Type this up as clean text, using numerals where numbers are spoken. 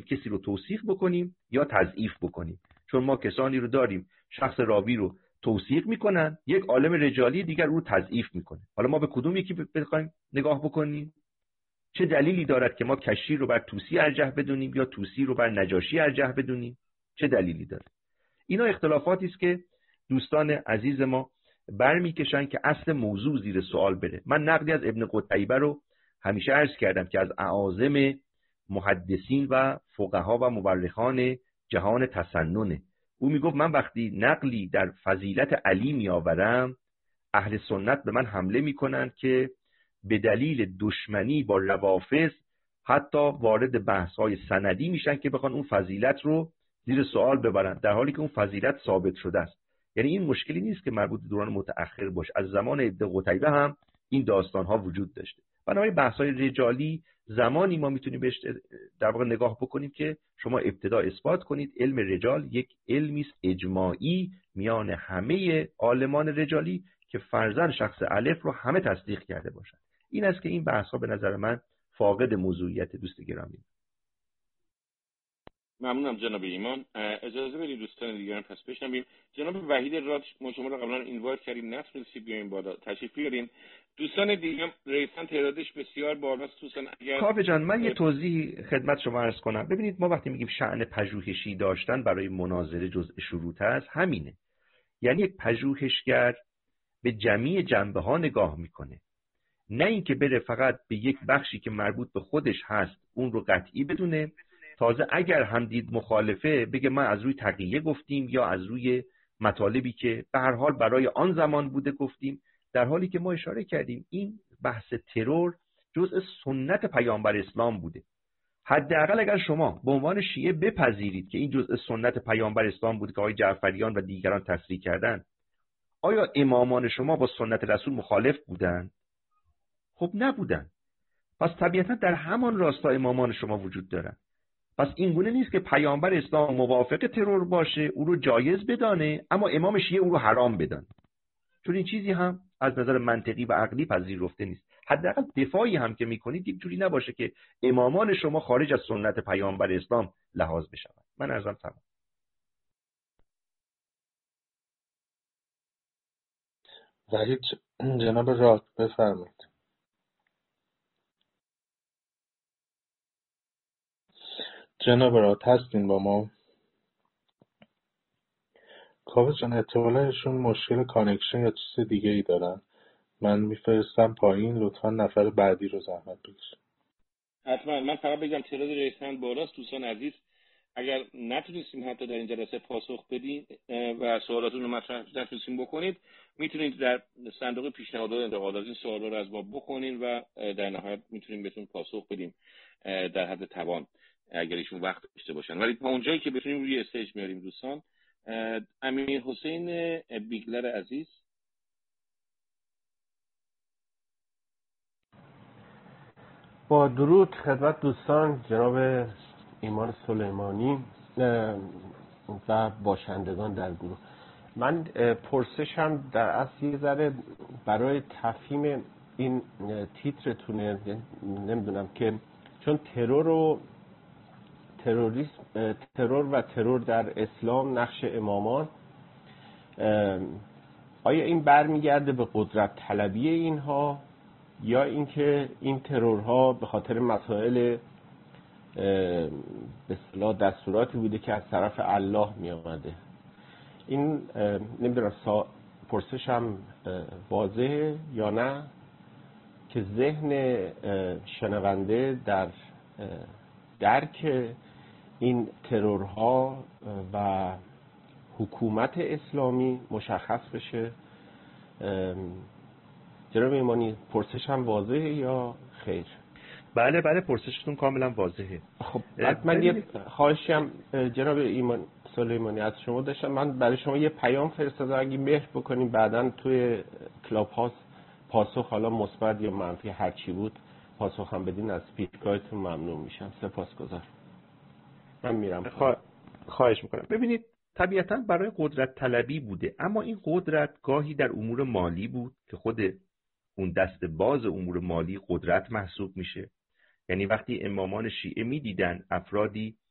کسی رو توثیق بکنیم یا تضعیف بکنیم. چون ما کسانی رو داریم شخص راوی رو توثیق میکنن، یک عالم رجالی دیگر رو تضعیف میکنه. حالا ما به کدوم یکی بخوایم نگاه بکنیم؟ چه دلیلی دارد که ما کشی رو بر طوسی ارجح بدونیم یا طوسی رو بر نجاشی ارجح بدونیم؟ چه دلیلی داره؟ اینا اختلافاتی است که دوستان عزیز ما برمیکشن که اصل موضوع زیر سوال بره. من نقدی از ابن قتیبه رو همیشه عرض کردم که از اعاظم محدثین و فقها و مورخان جهان تسننه. او میگفت من وقتی نقلی در فضیلت علی میآورم، اهل سنت به من حمله میکنن که به دلیل دشمنی با روافض حتی وارد بحث‌های سندی میشن که بخوان اون فضیلت رو زیر سوال ببرن، در حالی که اون فضیلت ثابت شده است. یعنی این مشکلی نیست که مربوط به دوران متأخر باشه، از زمان ابن قتیبه هم این داستان‌ها وجود داشته. بنابراین بحث‌های رجالی زمانی ما میتونیم بهش در واقع نگاه بکنیم که شما ابتدا اثبات کنید علم رجال یک علمی است اجماعی میان همه عالمان رجالی که فرضاً شخص الف رو همه تصدیق کرده باشند. این است که این بحث‌ها به نظر من فاقد موضوعیت دوست گرامی. ممنونم جناب ایمان. اجازه بدید دوستان دیگران پس بشنویم. جناب وحید راد، ما شما رو قبلا اینوایت کردیم نتونستید بیاین بالا، تشریف بیارین. دوستان دیگه ریسان تعدادش بسیار بالاست. دوستان اگر کاوه جان من یه توضیح خدمت شما عرض کنم. ببینید ما وقتی میگیم شأن پژوهشی داشتن برای مناظره جزء شروط است، همینه. یعنی یک پژوهشگر به جمیع جنبه‌ها نگاه میکنه، نه اینکه بره فقط به یک بخشی که مربوط به خودش هست اون رو قطعی بدونه، تازه اگر هم دید مخالفه بگه من از روی تقیه گفتیم یا از روی مطالبی که به هر حال برای آن زمان بوده گفتیم، در حالی که ما اشاره کردیم این بحث ترور جزء سنت پیامبر اسلام بوده. حداقل اگر شما به عنوان شیعه بپذیرید که این جزء سنت پیامبر اسلام بوده که آقای جعفریان و دیگران تصریح کردند، آیا امامان شما با سنت رسول مخالف بودند؟ خب نبودن. پس طبیعتا در همان راستا امامان شما وجود دارن. پس این گونه نیست که پیامبر اسلام موافق ترور باشه او رو جایز بدانه اما امام شیعه او رو حرام بدانه، چون این چیزی هم از نظر منطقی و عقلی پذیرفته نیست. حداقل دفاعی هم که میکنید یک جوری نباشه که امامان شما خارج از سنت پیامبر اسلام لحاظ بشوند. من عرضم تمام. وحید جناب راد بفرمایید. جناب راد هستین با ما؟ کاوه جان احتمالا ایشون مشکل کانکشن یا چیز دیگه ای دارن. من میفرستم پایین، لطفا نفر بعدی رو زحمت بکشید. حتما. من فقط بگم تعداد ریسمند بالاست. دوستان عزیز اگر نتونستیم حتی در این جلسه پاسخ بدین و سوالاتون رو مطرح نتونستیم بکنید، میتونید در صندوق پیشنهادات و انتقادات این سوالا رو از ما بکنین و در نهایت میتونیم بهتون پاسخ بدیم در حد توان اگر ایشون وقت داشته باشن. ولی تا اونجایی که بتونیم روی استیج میاریم دوستان. امیر حسین بیگلر عزیز. با درود خدمت دوستان، جناب ایمان سلیمانی و باشندگان در گروه. من پرسشم در اصل یه ذره برای تفهیم این تیترتونه، نمیدونم که چون ترور و ترور در اسلام نقش امامان، آیا این برمیگرده به قدرت طلبی اینها یا اینکه این ترورها به خاطر مسائل به اصطلاح دستوراتی بوده که از طرف الله می آمده؟ این نمیدونم پرسشم واضحه یا نه که ذهن شنونده در درک این ترورها و حکومت اسلامی مشخص بشه. جناب ایمانی پرسشم واضحه یا خیر؟ بله پرسشتون کاملا واضحه. خب من یه خواهشم جناب ایمان سلیمانی از شما داشتم. من برای شما یه پیام فرستادم، اگه مهر بکنیم بعداً توی کلاب هاوس پاسخ حالا مثبت یا منفی هر چی بود پاسخ هم بدین، از فیدبکتون ممنون میشم. سپاسگزارم. من میرم. خواهش میکنم. ببینید طبیعتاً برای قدرت طلبی بوده، اما این قدرت گاهی در امور مالی بود که خود اون دست باز امور مالی قدرت محسوب میشه. یعنی وقتی امامان شیعه میدیدن افرادی